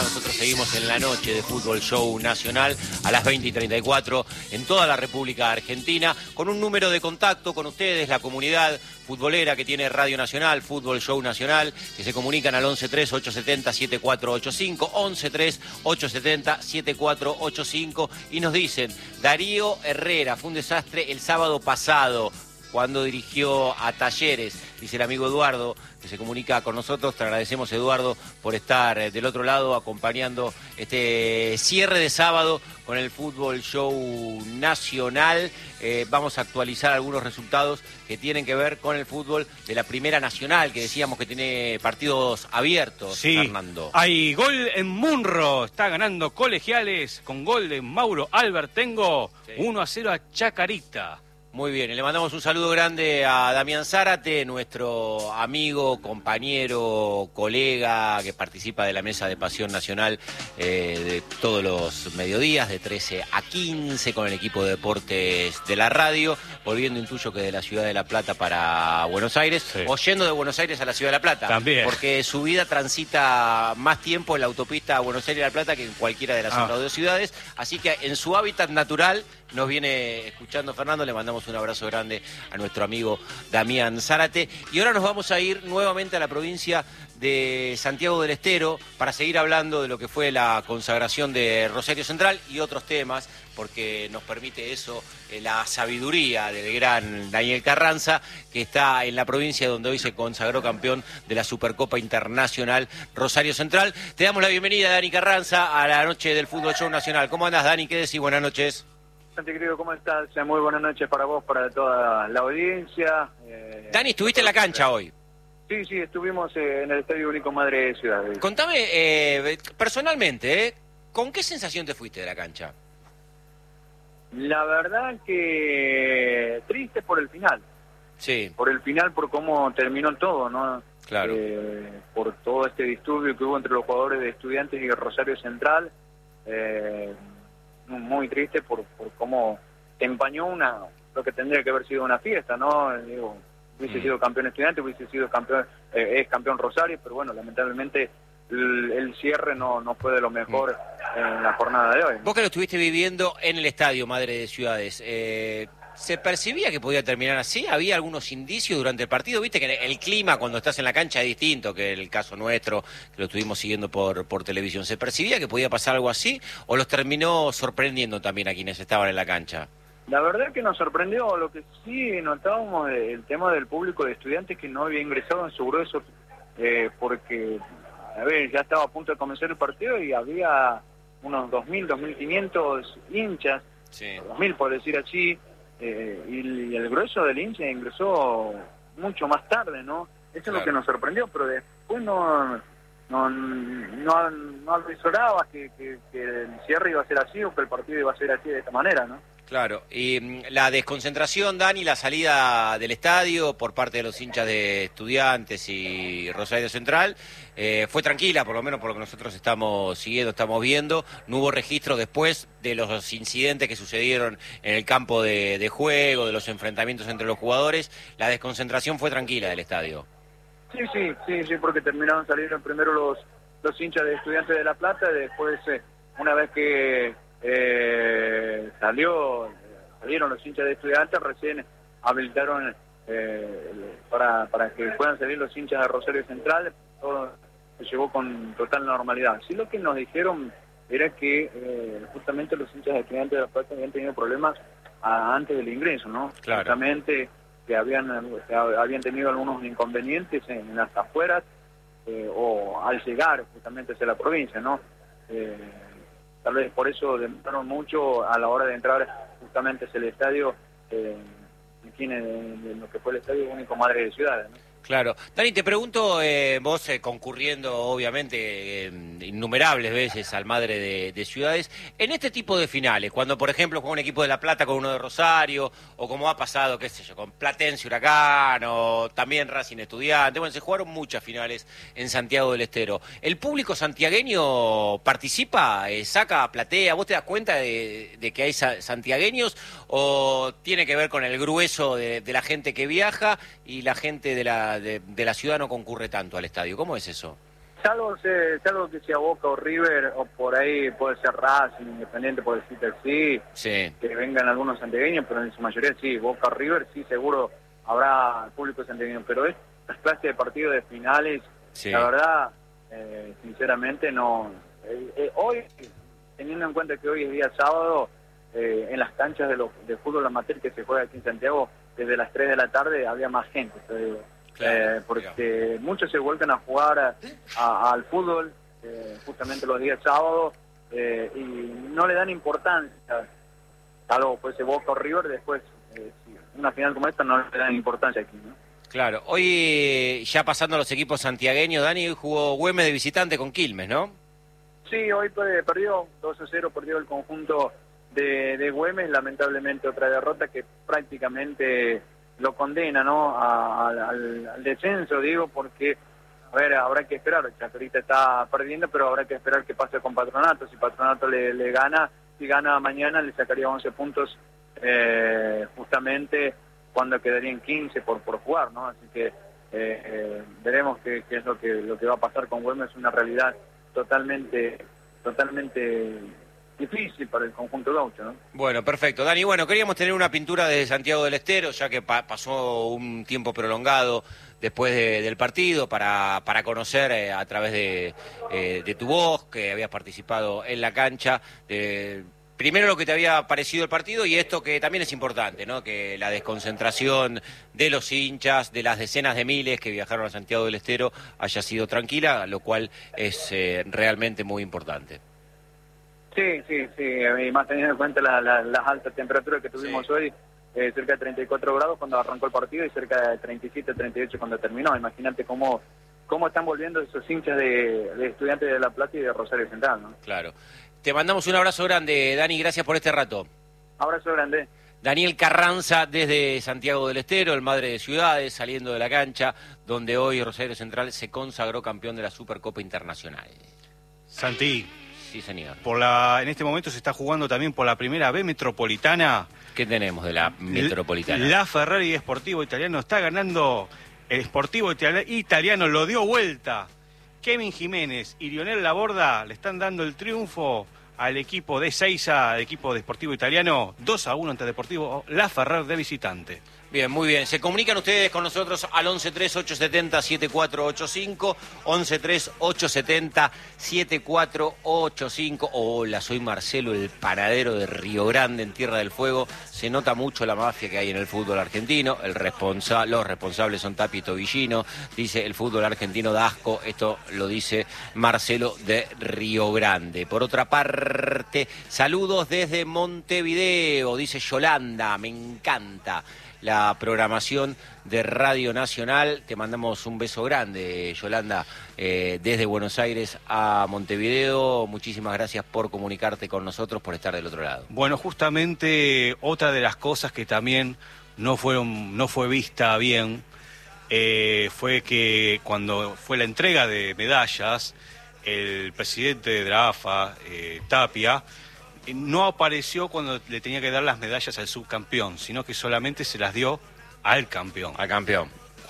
Nosotros seguimos en la noche de Fútbol Show Nacional a las 20:34 en toda la República Argentina, con un número de contacto con ustedes, la comunidad futbolera que tiene Radio Nacional, Fútbol Show Nacional, que se comunican al 11-3-870-7485, 11-3-870-7485, y nos dicen: Darío Herrera fue un desastre el sábado pasado cuando dirigió a Talleres. Dice el amigo Eduardo, que se comunica con nosotros. Te agradecemos, Eduardo, por estar del otro lado acompañando este cierre de sábado con el Fútbol Show Nacional. Vamos a actualizar algunos resultados que tienen que ver con el fútbol de la Primera Nacional, que decíamos que tiene partidos abiertos, sí, Fernando. Hay gol en Munro, está ganando Colegiales con gol de Mauro Albertengo, sí. 1-0 a Chacarita. Muy bien, y le mandamos un saludo grande a Damián Zárate, nuestro amigo, compañero, colega, que participa de la Mesa de Pasión Nacional de todos los mediodías, de 13 a 15, con el equipo de deportes de la radio, volviendo, intuyo, que de la ciudad de La Plata para Buenos Aires, sí, o yendo de Buenos Aires a la ciudad de La Plata. También. Porque su vida transita más tiempo en la autopista Buenos Aires-La Plata que en cualquiera de las otras dos ciudades, así que en su hábitat natural nos viene escuchando Fernando. Le mandamos un abrazo grande a nuestro amigo Damián Zárate. Y ahora nos vamos a ir nuevamente a la provincia de Santiago del Estero para seguir hablando de lo que fue la consagración de Rosario Central y otros temas, porque nos permite eso la sabiduría del gran Daniel Carranza, que está en la provincia donde hoy se consagró campeón de la Supercopa Internacional Rosario Central. Te damos la bienvenida, Dani Carranza, a la noche del Fútbol Show Nacional. ¿Cómo andas, Dani? ¿Qué decís? Buenas noches. Santi, querido, ¿cómo estás? Muy buenas noches para vos, para toda la audiencia. Dani, ¿estuviste en la cancha hoy? Sí, estuvimos en el Estadio Único Madre de Ciudad. Contame, personalmente, ¿con qué sensación te fuiste de la cancha? La verdad que triste por el final. Sí. Por el final, por cómo terminó todo, ¿no? Claro. Por todo este disturbio que hubo entre los jugadores de Estudiantes y Rosario Central. Muy triste por cómo empañó lo que tendría que haber sido una fiesta, ¿no? Digo, hubiese sido campeón Estudiante, hubiese sido campeón, es campeón Rosario, pero bueno, lamentablemente el cierre no fue de lo mejor en la jornada de hoy. Vos que lo estuviste viviendo en el estadio Madre de Ciudades, ¿se percibía que podía terminar así? ¿Había algunos indicios durante el partido? Viste que el clima cuando estás en la cancha es distinto que el caso nuestro, que lo estuvimos siguiendo por televisión. ¿Se percibía que podía pasar algo así o los terminó sorprendiendo también a quienes estaban en la cancha? La verdad que nos sorprendió. Lo que sí notábamos el tema del público de Estudiantes que no había ingresado en su grueso, porque ya estaba a punto de comenzar el partido y había unos 2.000, 2.500 hinchas, sí, 2.000 por decir así. Y el grueso del hincha ingresó mucho más tarde, ¿no? Eso claro, es lo que nos sorprendió, pero después no avisoraba que el cierre iba a ser así o que el partido iba a ser así de esta manera, ¿no? Claro, y la desconcentración, Dani, la salida del estadio por parte de los hinchas de Estudiantes y Rosario Central, fue tranquila, por lo menos por lo que nosotros estamos siguiendo, estamos viendo. No hubo registro después de los incidentes que sucedieron en el campo de juego, de los enfrentamientos entre los jugadores. La desconcentración fue tranquila del estadio. Sí, porque terminaron saliendo primero los hinchas de Estudiantes de La Plata, después una vez que salieron los hinchas de Estudiantes, recién habilitaron para que puedan salir los hinchas de Rosario Central. Todo se llevó con total normalidad. Sí, lo que nos dijeron era que justamente los hinchas de Estudiantes de La Plata habían tenido problemas antes del ingreso, ¿no? Claro. Justamente que habían tenido algunos inconvenientes en las afueras o al llegar justamente hacia la provincia, ¿no? Tal vez por eso demoraron mucho a la hora de entrar justamente hacia el estadio, aquí en lo que fue el Estadio Único Madre de Ciudades, ¿no? Claro. Dani, te pregunto, vos concurriendo obviamente innumerables veces al Madre de Ciudades, en este tipo de finales, cuando por ejemplo juega un equipo de La Plata con uno de Rosario, o como ha pasado, qué sé yo, con Platense Huracán, o también Racing Estudiante, bueno, se jugaron muchas finales en Santiago del Estero. ¿El público santiagueño participa, saca, platea? ¿Vos te das cuenta de que hay santiagueños, o tiene que ver con el grueso de la gente que viaja y la gente de la ciudad no concurre tanto al estadio? ¿Cómo es eso? salvo que sea Boca o River, o por ahí puede ser Racing, Independiente, por decirte así, Sí. que vengan algunos santiagueños, pero en su mayoría sí, Boca o River, sí, seguro habrá público santiagueño, pero estas clases de partidos de finales, Sí. la verdad, sinceramente no. Hoy, teniendo en cuenta que hoy es día sábado, en las canchas de fútbol amateur que se juega aquí en Santiago, desde las 3 de la tarde había más gente, te digo. Claro, Porque muchos se vuelcan a jugar al fútbol justamente los días sábados y no le dan importancia, algo fuese Boca o River, después una final como esta no le dan importancia aquí, ¿no? Claro. Hoy, ya pasando a los equipos santiagueños, Dani, hoy jugó Güemes de visitante con Quilmes, ¿no? Sí, hoy perdió 2-0, perdió el conjunto de Güemes, lamentablemente otra derrota que prácticamente lo condena, ¿no? Al descenso, digo, porque, a ver, habrá que esperar. Chacarita está perdiendo, pero habrá que esperar qué pase con Patronato. Si Patronato le gana, si gana mañana, le sacaría 11 puntos justamente cuando quedarían 15 por jugar, ¿no? Así que veremos qué es lo que va a pasar con Güemes. Es una realidad totalmente difícil para el conjunto gaucho, ¿no? Bueno, perfecto. Dani, bueno, queríamos tener una pintura desde Santiago del Estero, ya que pasó un tiempo prolongado después del partido, para conocer a través de tu voz, que habías participado en la cancha, primero lo que te había parecido el partido y esto que también es importante, ¿no? Que la desconcentración de los hinchas, de las decenas de miles que viajaron a Santiago del Estero, haya sido tranquila, lo cual es realmente muy importante. Sí, y más teniendo en cuenta las altas temperaturas que tuvimos hoy, cerca de 34 grados cuando arrancó el partido y cerca de 37, 38 cuando terminó. Imagínate cómo están volviendo esos hinchas de Estudiantes de La Plata y de Rosario Central, ¿no? Claro. Te mandamos un abrazo grande, Dani, gracias por este rato. Abrazo grande. Daniel Carranza desde Santiago del Estero, el Madre de Ciudades, saliendo de la cancha, donde hoy Rosario Central se consagró campeón de la Supercopa Internacional. Santi, Sí, señor. en este momento se está jugando también por la primera B Metropolitana. ¿Qué tenemos de la Metropolitana? La Ferrari Sportivo Italiano está ganando. El Sportivo Italiano lo dio vuelta. Kevin Jiménez y Lionel Laborda le están dando el triunfo al equipo de Seiza, el equipo de Sportivo Italiano, 2-1 ante Deportivo La Ferrari de visitante. Bien, muy bien. Se comunican ustedes con nosotros al 113870-7485, 113870-7485. Hola, soy Marcelo, el panadero de Río Grande, en Tierra del Fuego. Se nota mucho la mafia que hay en el fútbol argentino. Los responsables son Tapia y Tobillino. Dice, el fútbol argentino da asco. Esto lo dice Marcelo de Río Grande. Por otra parte, saludos desde Montevideo, dice Yolanda. Me encanta la programación de Radio Nacional. Te mandamos un beso grande, Yolanda, desde Buenos Aires a Montevideo. Muchísimas gracias por comunicarte con nosotros, por estar del otro lado. Bueno, justamente otra de las cosas que también no fue vista bien fue que cuando fue la entrega de medallas, el presidente de la AFA, Tapia, no apareció cuando le tenía que dar las medallas al subcampeón, sino que solamente se las dio al campeón. Al campeón.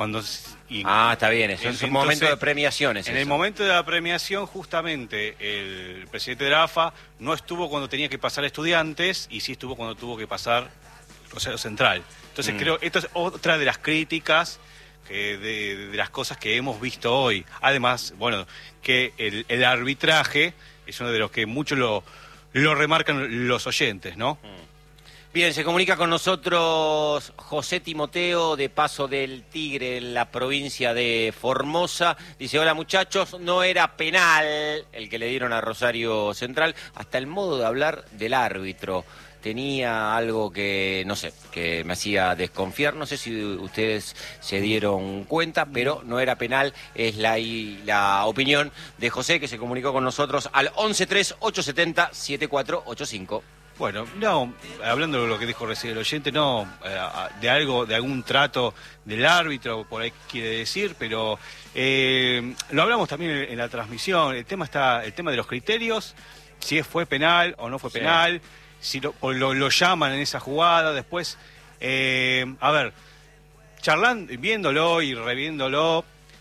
Está bien, eso es un momento de premiaciones. En el momento de la premiación, justamente, el presidente de la AFA no estuvo cuando tenía que pasar Estudiantes y sí estuvo cuando tuvo que pasar Rosario Central. Entonces creo, esto es otra de las críticas de las cosas que hemos visto hoy. Además, bueno, que el arbitraje es uno de los que muchos lo remarcan los oyentes, ¿no? Bien, se comunica con nosotros José Timoteo de Paso del Tigre, en la provincia de Formosa. Dice, hola muchachos, no era penal el que le dieron a Rosario Central. Hasta el modo de hablar del árbitro tenía algo que, no sé, que me hacía desconfiar. No sé si ustedes se dieron cuenta, pero no era penal. Es la opinión de José, que se comunicó con nosotros al 113870-7485. Bueno, no, hablando de lo que dijo recién el oyente, no, de algún trato del árbitro, por ahí quiere decir, pero lo hablamos también en la transmisión. El tema de los criterios, si fue penal o no fue penal, si lo llaman en esa jugada, después, charlando, viéndolo y reviéndolo,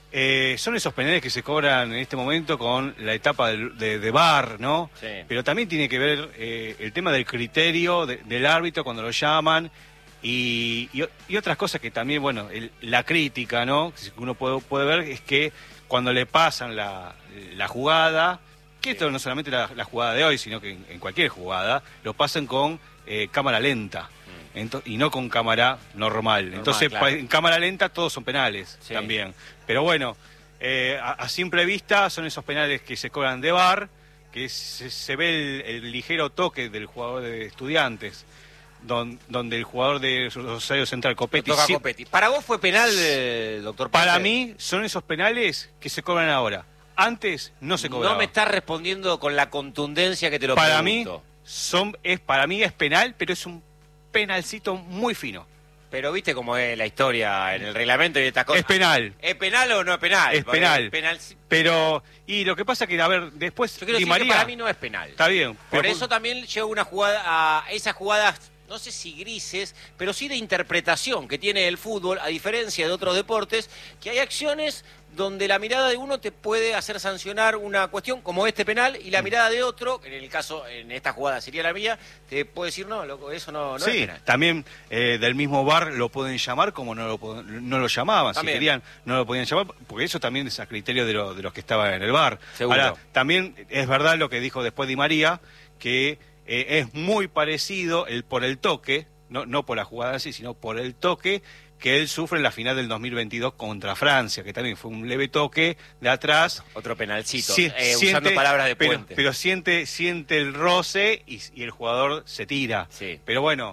Son esos penales que se cobran en este momento con la etapa de VAR, ¿no? Sí. Pero también tiene que ver el tema del criterio del árbitro cuando lo llaman y otras cosas que también, bueno, la crítica, ¿no? Que uno puede ver es que cuando le pasan la jugada, que esto no solamente la jugada de hoy, sino que en cualquier jugada, lo pasan con cámara lenta. Y no con cámara normal. Entonces, claro. En cámara lenta todos son penales también. Pero bueno, a simple vista son esos penales que se cobran de VAR, que se ve el ligero toque del jugador de Estudiantes, donde el jugador de Rosario Central, Copetti... Copetti. ¿Para vos fue penal, doctor Pérez? Para mí son esos penales que se cobran ahora. Antes no se cobraban. No me estás respondiendo con la contundencia que te lo para pregunto. Para mí es penal, pero es un penalcito muy fino. Pero viste cómo es la historia en el reglamento y estas cosas. Es penal. ¿Es penal o no es penal? Es penal. Pero, y lo que pasa que, a ver, después Yo quiero Di decir María... que para mí no es penal. Está bien. Por eso también lleva una jugada a esas jugadas, no sé si grises, pero sí de interpretación que tiene el fútbol, a diferencia de otros deportes, que hay acciones donde la mirada de uno te puede hacer sancionar una cuestión como este penal y la mirada de otro, que en el caso, en esta jugada sería la mía, te puede decir, no, loco, eso no es penal. También del mismo VAR lo pueden llamar como no lo llamaban. También. Si querían, no lo podían llamar, porque eso también es a criterio de los que estaban en el VAR. Seguro. Ahora, también es verdad lo que dijo después Di María, que es muy parecido por el toque, no por la jugada así, sino por el toque que él sufre en la final del 2022 contra Francia, que también fue un leve toque de atrás. Otro penalcito, Siente, usando palabras de Puente. Pero siente el roce y el jugador se tira. Sí. Pero bueno,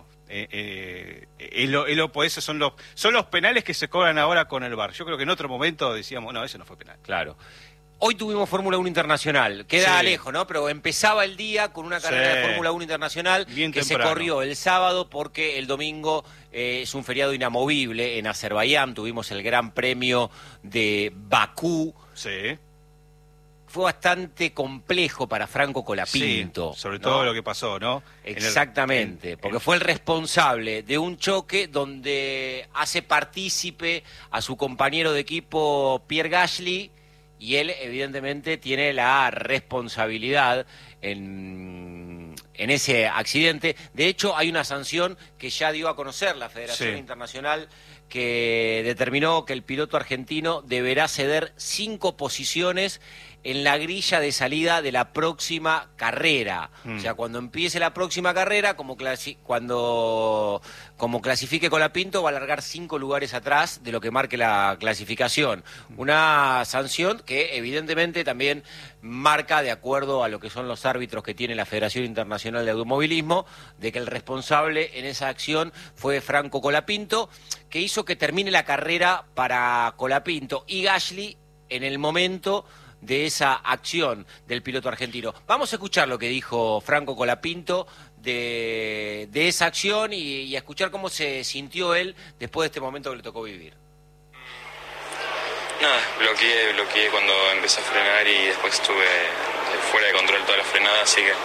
por eso son los penales que se cobran ahora con el VAR. Yo creo que en otro momento decíamos, no, eso no fue penal. Claro. Hoy tuvimos Fórmula 1 Internacional, queda lejos, ¿no? Pero empezaba el día con una carrera de Fórmula 1 Internacional Bien que temprano. se corrió el sábado porque el domingo es un feriado inamovible en Azerbaiyán. Tuvimos el Gran Premio de Bakú. Sí. Fue bastante complejo para Franco Colapinto. Sí, sobre ¿no? todo lo que pasó, ¿no? Exactamente, porque fue el responsable de un choque donde hace partícipe a su compañero de equipo Pierre Gasly, y él evidentemente tiene la responsabilidad en ese accidente. De hecho, hay una sanción que ya dio a conocer la Federación Internacional, que determinó que el piloto argentino deberá ceder 5 posiciones en la grilla de salida de la próxima carrera. O sea, cuando empiece la próxima carrera, como clasifique Colapinto, va a largar 5 lugares atrás de lo que marque la clasificación. Una sanción que evidentemente también marca, de acuerdo a lo que son los árbitros que tiene la Federación Internacional de Automovilismo, de que el responsable en esa acción fue Franco Colapinto, que hizo que termine la carrera para Colapinto y Gasly en el momento de esa acción del piloto argentino. Vamos a escuchar lo que dijo Franco Colapinto de esa acción y a escuchar cómo se sintió él después de este momento que le tocó vivir. Nada, bloqueé cuando empecé a frenar y después estuve fuera de control toda la frenada, así que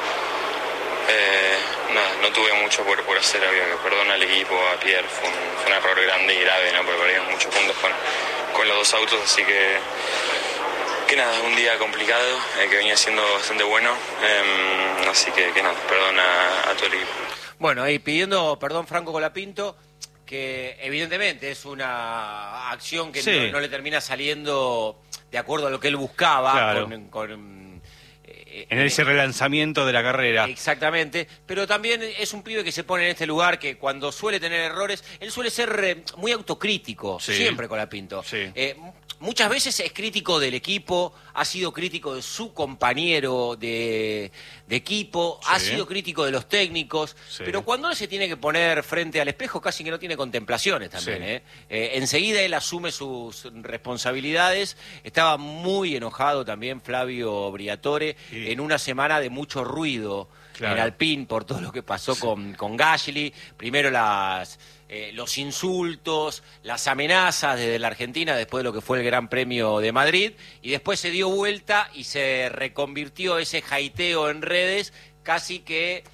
nada, no tuve mucho por hacer, había que perdonar al equipo, a Pierre, fue un error grande y grave, ¿no? Porque perdimos muchos puntos con los dos autos, así que nada, un día complicado, que venía siendo bastante bueno, así que nada, perdón a todo el equipo. Bueno, ahí pidiendo perdón Franco Colapinto, que evidentemente es una acción que no le termina saliendo de acuerdo a lo que él buscaba, claro, en ese relanzamiento de la carrera. Exactamente, pero también es un pibe que se pone en este lugar que cuando suele tener errores, él suele ser muy autocrítico, siempre Colapinto. Sí. Muchas veces es crítico del equipo, ha sido crítico de su compañero de equipo, ha sido crítico de los técnicos, pero cuando él se tiene que poner frente al espejo casi que no tiene contemplaciones también. Enseguida él asume sus responsabilidades. Estaba muy enojado también Flavio Briatore en una semana de mucho ruido en Alpine por todo lo que pasó con Gasly. Primero los insultos, las amenazas desde la Argentina después de lo que fue el Gran Premio de Madrid, y después se dio vuelta y se reconvirtió ese jaiteo en redes casi que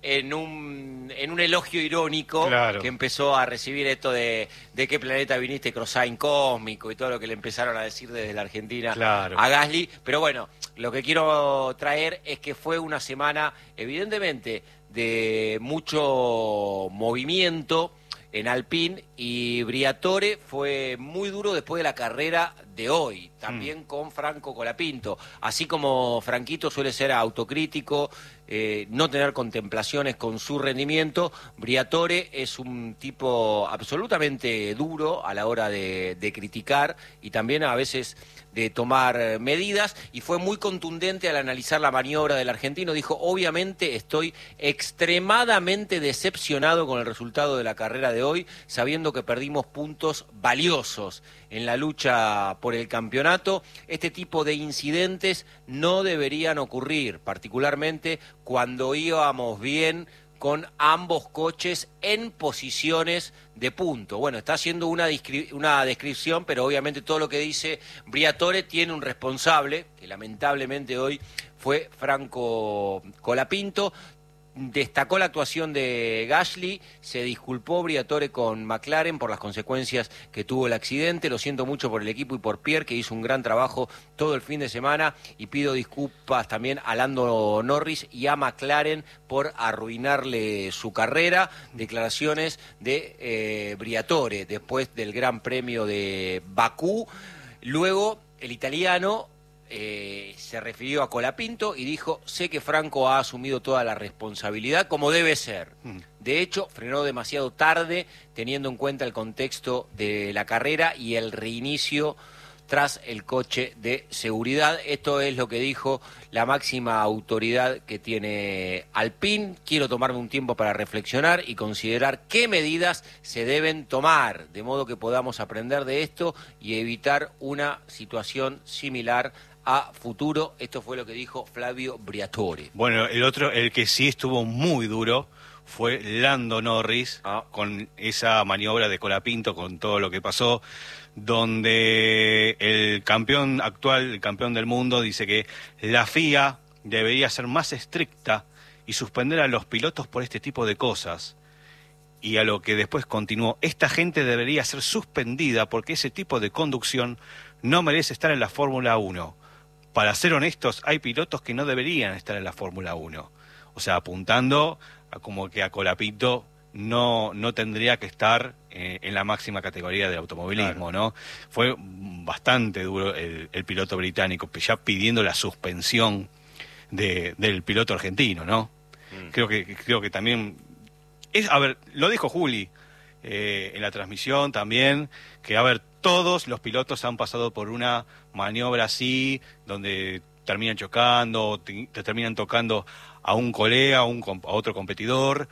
en un elogio irónico, claro, que empezó a recibir esto de qué planeta viniste, Crosain cósmico y todo lo que le empezaron a decir desde la Argentina claro. a Gasly. Pero bueno, lo que quiero traer es que fue una semana evidentemente de mucho movimiento en Alpine, y Briatore fue muy duro después de la carrera de hoy, también con Franco Colapinto. Así como Franquito suele ser autocrítico, no tener contemplaciones con su rendimiento, Briatore es un tipo absolutamente duro a la hora de criticar y también a veces de tomar medidas, y fue muy contundente al analizar la maniobra del argentino. Dijo: obviamente estoy extremadamente decepcionado con el resultado de la carrera de hoy, sabiendo que perdimos puntos valiosos en la lucha por el campeonato. Este tipo de incidentes no deberían ocurrir, particularmente cuando íbamos bien con ambos coches en posiciones de punto. Bueno, está haciendo una descripción, pero obviamente todo lo que dice Briatore tiene un responsable, que lamentablemente hoy fue Franco Colapinto. Destacó la actuación de Gasly, se disculpó Briatore con McLaren por las consecuencias que tuvo el accidente. Lo siento mucho por el equipo y por Pierre, que hizo un gran trabajo todo el fin de semana, y pido disculpas también a Lando Norris y a McLaren por arruinarle su carrera. Declaraciones de Briatore después del Gran Premio de Bakú. Luego el italiano se refirió a Colapinto y dijo: sé que Franco ha asumido toda la responsabilidad como debe ser. De hecho, frenó demasiado tarde, teniendo en cuenta el contexto de la carrera y el reinicio tras el coche de seguridad. Esto es lo que dijo la máxima autoridad que tiene Alpine. Quiero tomarme un tiempo para reflexionar y considerar qué medidas se deben tomar, de modo que podamos aprender de esto y evitar una situación similar a futuro. Esto fue lo que dijo Flavio Briatore. Bueno, el que sí estuvo muy duro fue Lando Norris, con esa maniobra de Colapinto, con todo lo que pasó, donde el campeón actual, el campeón del mundo, dice que la FIA debería ser más estricta y suspender a los pilotos por este tipo de cosas. Y a lo que después continuó: esta gente debería ser suspendida porque ese tipo de conducción no merece estar en la Fórmula 1. Para ser honestos, hay pilotos que no deberían estar en la Fórmula 1. O sea, apuntando a como que a Colapinto no tendría que estar en la máxima categoría del automovilismo, claro, ¿no? Fue bastante duro el piloto británico, ya pidiendo la suspensión del piloto argentino, ¿no? Creo que también... a ver, lo dijo Juli en la transmisión también, que a ver, todos los pilotos han pasado por una maniobra así, donde terminan chocando, te terminan tocando a un colega, a otro competidor,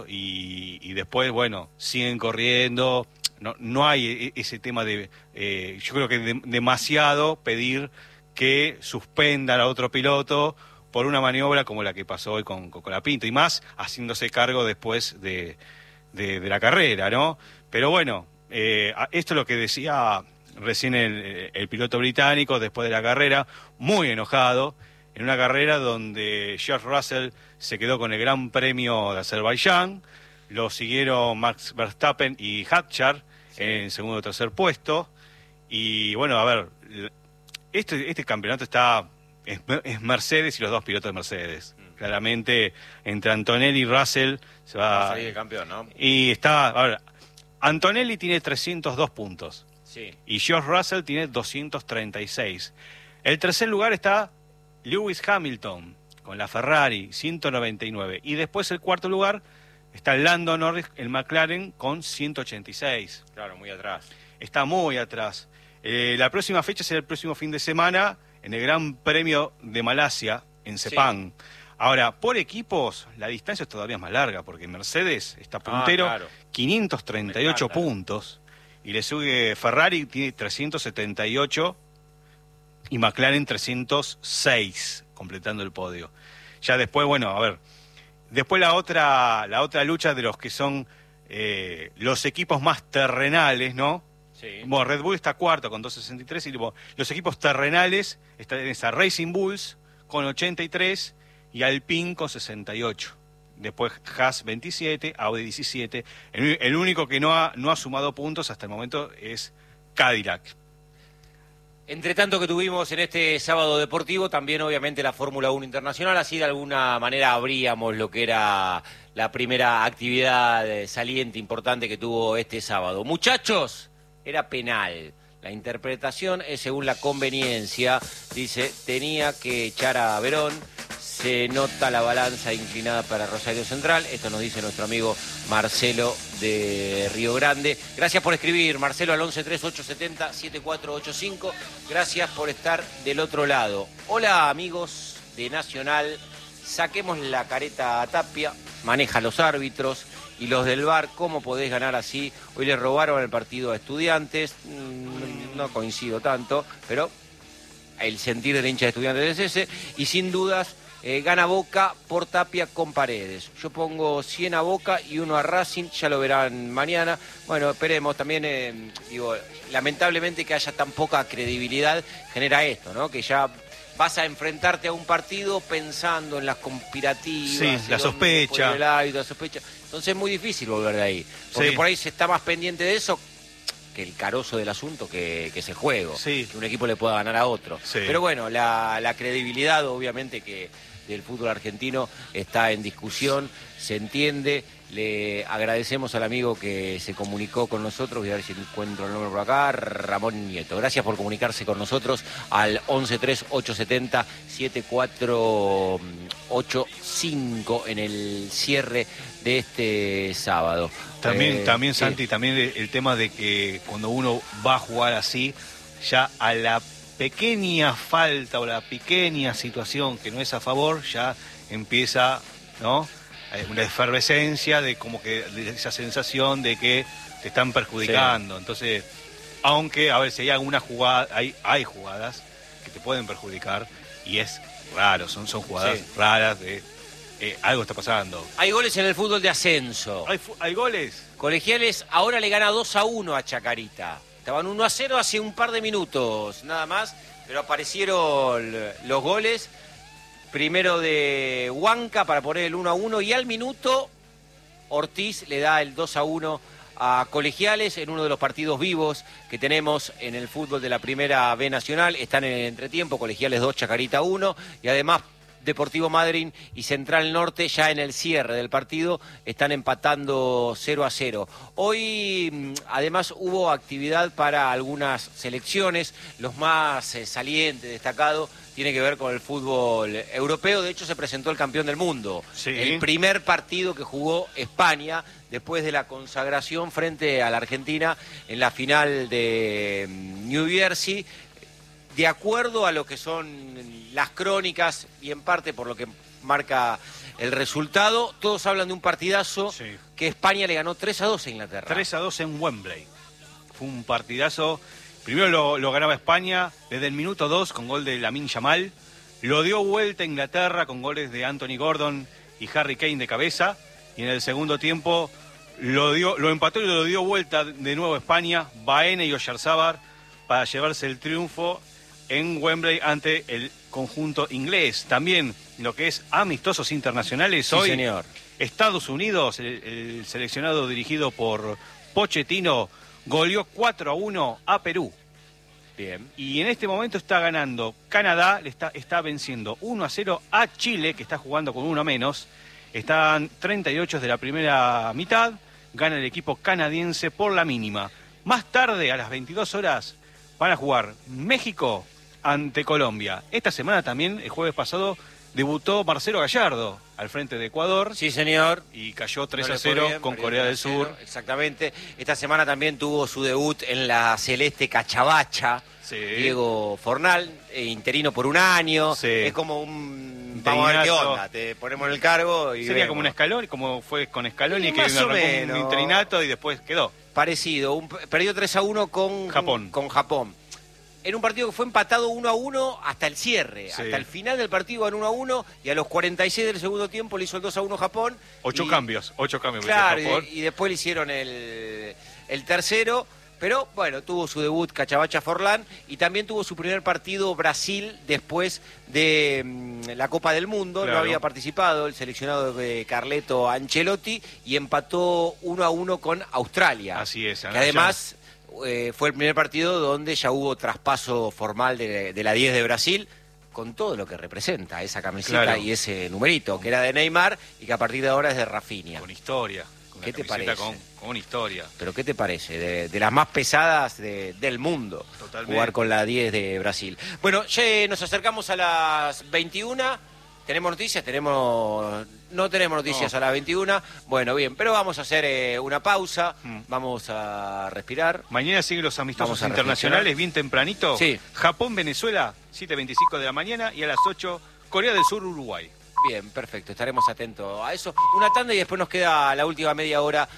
y después, bueno, siguen corriendo. No hay ese tema de... yo creo que demasiado pedir que suspendan a otro piloto por una maniobra como la que pasó hoy con Colapinto, y más haciéndose cargo después de la carrera, ¿no? Pero bueno, esto es lo que decía recién el piloto británico después de la carrera, muy enojado, en una carrera donde George Russell se quedó con el Gran Premio de Azerbaiyán, lo siguieron Max Verstappen y Hadjar en segundo o tercer puesto, y bueno, a ver, este campeonato es Mercedes y los dos pilotos de Mercedes. Claramente, entre Antonelli y Russell se va a salir de campeón, ¿no? Y está, a ver, Antonelli tiene 302 puntos. Sí. Y George Russell tiene 236. El tercer lugar está Lewis Hamilton con la Ferrari, 199. Y después el cuarto lugar está Lando Norris, el McLaren, con 186. Claro, muy atrás. Está muy atrás. La próxima fecha será el próximo fin de semana en el Gran Premio de Malasia, en Sepang. Sí. Ahora, por equipos, la distancia es todavía más larga, porque Mercedes está puntero, claro, 538 puntos, y le sigue Ferrari, tiene 378, y McLaren 306, completando el podio. Ya después, bueno, a ver, después la otra lucha de los que son los equipos más terrenales, ¿no? Sí. Bueno, Red Bull está cuarto con 263, y los equipos terrenales están en esa Racing Bulls con 83 y Alpine con 68. después Haas 27, Audi 17. El único que no ha sumado puntos hasta el momento es Cadillac. Entre tanto que tuvimos en este sábado deportivo, también obviamente la Fórmula 1 Internacional, así de alguna manera abríamos lo que era la primera actividad saliente importante que tuvo este sábado. Muchachos, era penal. La interpretación es según la conveniencia. Dice, tenía que echar a Verón. Se nota la balanza inclinada para Rosario Central. Esto nos dice nuestro amigo Marcelo de Río Grande. Gracias por escribir, Marcelo, al 113870-7485. Gracias por estar del otro lado. Hola, amigos de Nacional. Saquemos la careta a Tapia. Maneja los árbitros y los del VAR. ¿Cómo podés ganar así? Hoy le robaron el partido a Estudiantes. No coincido tanto, pero el sentir del hincha de Estudiantes es ese. Y sin dudas... gana Boca por Tapia con Paredes. Yo pongo 100 a Boca y 1 a Racing, ya lo verán mañana. Bueno, esperemos también, lamentablemente que haya tan poca credibilidad genera esto, ¿no? Que ya vas a enfrentarte a un partido pensando en las conspirativas. Sí, la sospecha. La sospecha. Entonces es muy difícil volver de ahí. Porque por ahí se está más pendiente de eso que el carozo del asunto, que es el juego. Sí. Que un equipo le pueda ganar a otro. Sí. Pero bueno, la credibilidad obviamente que del fútbol argentino está en discusión, se entiende. Le agradecemos al amigo que se comunicó con nosotros, voy a ver si encuentro el nombre por acá, Ramón Nieto. Gracias por comunicarse con nosotros al 113870-7485 en el cierre de este sábado. También Santi, también el tema de que cuando uno va a jugar así, ya a la pequeña falta o la pequeña situación que no es a favor, ya empieza, ¿no?, una efervescencia de como que de esa sensación de que te están perjudicando. Sí. Entonces, aunque a ver si hay alguna jugada, hay jugadas que te pueden perjudicar y es raro, son jugadas raras de algo está pasando. Hay goles en el fútbol de ascenso. ¿Hay goles? Colegiales ahora le gana 2-1 a Chacarita. Estaban 1-0 hace un par de minutos, nada más, pero aparecieron los goles. Primero de Huanca para poner el 1-1 y al minuto Ortiz le da el 2-1 a Colegiales en uno de los partidos vivos que tenemos en el fútbol de la Primera B Nacional. Están en el entretiempo, Colegiales 2, Chacarita 1 y además Deportivo Madryn y Central Norte ya en el cierre del partido están empatando 0-0. Hoy además hubo actividad para algunas selecciones, los más salientes, destacados, tiene que ver con el fútbol europeo. De hecho se presentó el campeón del mundo, el primer partido que jugó España después de la consagración frente a la Argentina en la final de New Jersey. De acuerdo a lo que son las crónicas y en parte por lo que marca el resultado, todos hablan de un partidazo que España le ganó 3-2 a Inglaterra. 3-2 en Wembley. Fue un partidazo. Primero lo ganaba España desde el minuto 2 con gol de Lamine Yamal. Lo dio vuelta a Inglaterra con goles de Anthony Gordon y Harry Kane de cabeza. Y en el segundo tiempo lo empató y lo dio vuelta de nuevo a España, Baena y Oyarzábal, para llevarse el triunfo en Wembley ante el conjunto inglés. También lo que es amistosos internacionales. Sí, hoy, señor. Estados Unidos, el seleccionado dirigido por Pochettino, goleó 4-1 a Perú. Bien. Y en este momento está ganando Canadá, está venciendo 1-0 a Chile, que está jugando con uno menos. Están 38 de la primera mitad, gana el equipo canadiense por la mínima. Más tarde, a las 22 horas, van a jugar México ante Colombia. Esta semana también, el jueves pasado, debutó Marcelo Gallardo al frente de Ecuador. Sí, señor. Y cayó 3-0 con Corea del Sur. Exactamente. Esta semana también tuvo su debut en la celeste Cachabacha. Sí. Diego Fornal, interino por un año. Sí. Es como un... Vamos a ver qué onda. Te ponemos en el cargo y sería vemos. como un Scaloni, como fue con Scaloni, que más o menos. Un interinato y después quedó. Parecido. Perdió 3-1 con Japón. En un partido que fue empatado 1-1 hasta el cierre, hasta el final del partido en 1-1 y a los 46 del segundo tiempo le hizo el 2-1 Japón. 8 cambios. Claro, y después le hicieron el tercero, Pero bueno, tuvo su debut Cachabacha Forlán y también tuvo su primer partido Brasil después de la Copa del Mundo. Claro. No había participado el seleccionado de Carleto Ancelotti y empató 1-1 con Australia. Así es. Que además fue el primer partido donde ya hubo traspaso formal de la 10 de Brasil, con todo lo que representa esa camiseta, claro, y ese numerito, que era de Neymar y que a partir de ahora es de Rafinha. Con historia. ¿Qué te parece? Con historia. ¿Pero qué te parece? De las más pesadas del mundo. Totalmente. Jugar con la 10 de Brasil. Bueno, ya nos acercamos a las 21. ¿Tenemos noticias? No tenemos noticias a las 21. Bueno, bien, pero vamos a hacer una pausa. Vamos a respirar. Mañana siguen los amistosos Vamos a internacionales, reflexionar. bien tempranito. Sí. Japón-Venezuela, 7:25 de la mañana. Y a las 8, Corea del Sur-Uruguay. Bien, perfecto. Estaremos atentos a eso. Una tanda y después nos queda la última media hora